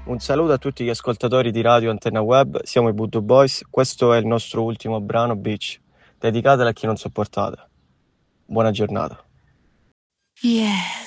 Un saluto a tutti gli ascoltatori di Radio Antenna Web, siamo i Voodoo Boys, questo è il nostro ultimo brano Beach, dedicatelo a chi non sopportate. Buona giornata. Yeah.